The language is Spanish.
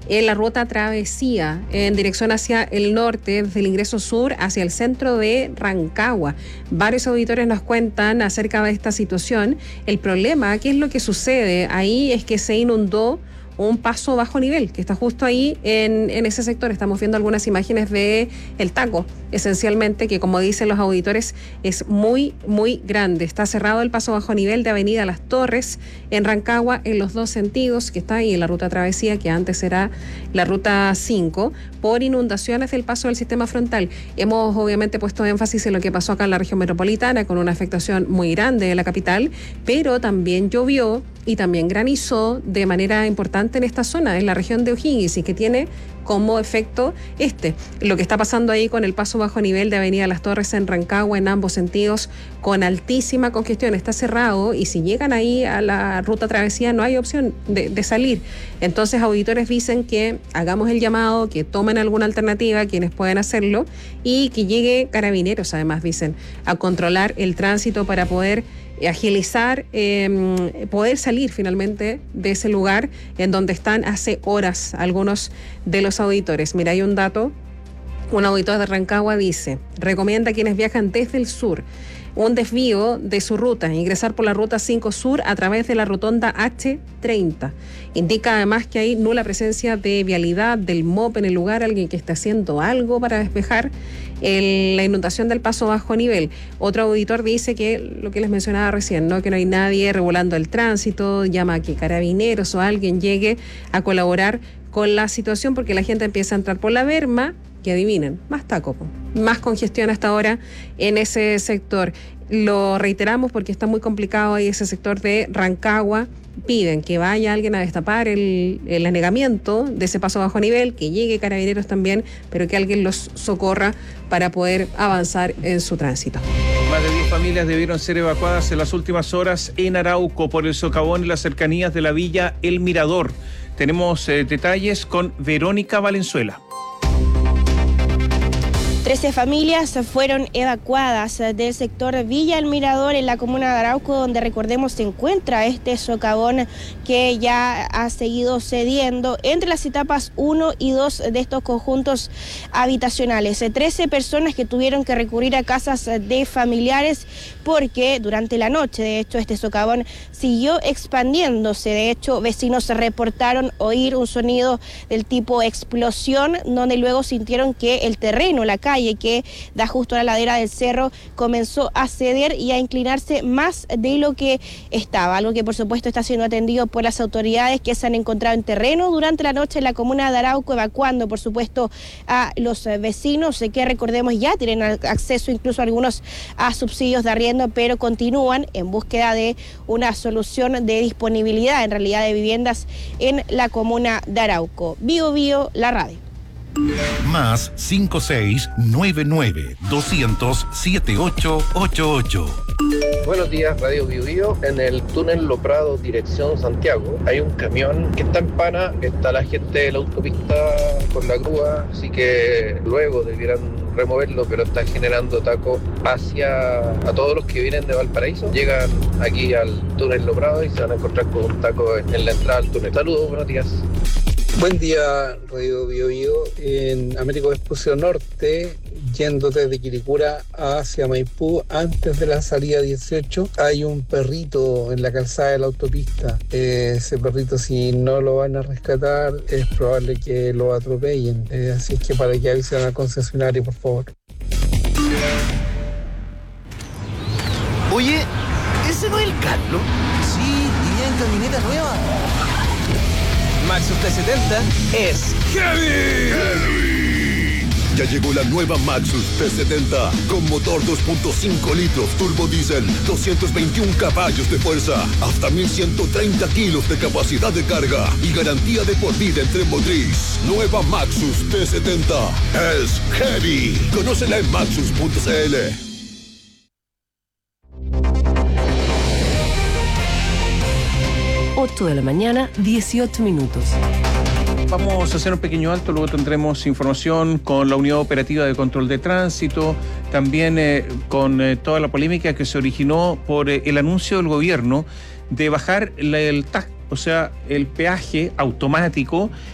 en la ruta Travesía, en dirección hacia el norte, desde el ingreso sur hacia el centro de Rancagua. Varios auditores nos cuentan acerca de esta situación. El problema, ¿qué es lo que sucede? Ahí es que se inundó un paso bajo nivel, que está justo ahí en ese sector. Estamos viendo algunas imágenes de el taco, esencialmente, que como dicen los auditores, es muy, muy grande. Está cerrado el paso bajo nivel de Avenida Las Torres, en Rancagua, en los dos sentidos, que está ahí en la ruta Travesía, que antes era la ruta 5, por inundaciones del paso del sistema frontal. Hemos obviamente puesto énfasis en lo que pasó acá en la región metropolitana, con una afectación muy grande de la capital, pero también llovió y también granizó de manera importante en esta zona, en la región de O'Higgins, y que tiene como efecto lo que está pasando ahí con el paso bajo nivel de Avenida Las Torres en Rancagua, en ambos sentidos, con altísima congestión. Está cerrado y si llegan ahí a la ruta Travesía no hay opción de salir. Entonces auditores dicen que hagamos el llamado, que tomen alguna alternativa, quienes pueden hacerlo, y que llegue Carabineros, además dicen, a controlar el tránsito para poder agilizar, poder salir finalmente de ese lugar en donde están hace horas algunos de los auditores. Mira, hay un dato, un auditor de Rancagua dice, recomienda a quienes viajan desde el sur un desvío de su ruta, ingresar por la ruta 5 Sur a través de la rotonda H30. Indica además que hay nula presencia de vialidad, del MOP en el lugar, alguien que esté haciendo algo para despejar la inundación del paso bajo nivel. Otro auditor dice que lo que les mencionaba recién, ¿no? Que no hay nadie regulando el tránsito, llama a que Carabineros o alguien llegue a colaborar con la situación, porque la gente empieza a entrar por la berma, que adivinen, más taco, más congestión hasta ahora en ese sector. Lo reiteramos porque está muy complicado ahí ese sector de Rancagua. Piden que vaya alguien a destapar el anegamiento de ese paso bajo nivel, que llegue Carabineros también, pero que alguien los socorra para poder avanzar en su tránsito. Más de 10 familias debieron ser evacuadas en las últimas horas en Arauco por el socavón en las cercanías de la villa El Mirador. Tenemos detalles con Verónica Valenzuela. 13 familias fueron evacuadas del sector Villa El Mirador en la comuna de Arauco, donde recordemos se encuentra este socavón que ya ha seguido cediendo entre las etapas 1 y 2 de estos conjuntos habitacionales. 13 personas que tuvieron que recurrir a casas de familiares porque durante la noche, de hecho, este socavón siguió expandiéndose. De hecho, vecinos reportaron oír un sonido del tipo explosión, donde luego sintieron que el terreno, la calle que da justo a la ladera del cerro, comenzó a ceder y a inclinarse más de lo que estaba, algo que por supuesto está siendo atendido por las autoridades que se han encontrado en terreno durante la noche en la comuna de Arauco, evacuando por supuesto a los vecinos que recordemos ya tienen acceso incluso algunos a subsidios de arriendo, pero continúan en búsqueda de una solución de disponibilidad en realidad de viviendas en la comuna de Arauco. Bio Bio, la radio. Más 5699-200-7888. Buenos días, Radio Bio Bio. En el túnel Lo Prado, dirección Santiago, hay un camión que está en pana, está la gente de la autopista con la grúa, así que luego debieran removerlo, pero está generando taco a todos los que vienen de Valparaíso. Llegan aquí al túnel Lo Prado y se van a encontrar con un taco en la entrada al túnel. Saludos, buenos días. Buen día, Radio Bio Bio. En Américo Vespucio Norte, yendo desde Quilicura hacia Maipú, antes de la salida 18, hay un perrito en la calzada de la autopista. Ese perrito, si no lo van a rescatar, es probable que lo atropellen. Así que para que avisen al concesionario, por favor. Oye, ¿ese no es el Carlos? Sí, y en camioneta nueva. Maxus T70 es ¡Heavy! Ya llegó la nueva Maxus T70 con motor 2.5 litros turbo diésel, 221 caballos de fuerza, hasta 1130 kilos de capacidad de carga y garantía de por vida en tren motriz. Nueva Maxus T70 es Heavy. Conócela en maxus.cl. 8 de la mañana, 18 minutos. Vamos a hacer un pequeño alto, luego tendremos información con la Unidad Operativa de Control de Tránsito, también con toda la polémica que se originó por el anuncio del gobierno de bajar el TAC, o sea, el peaje automático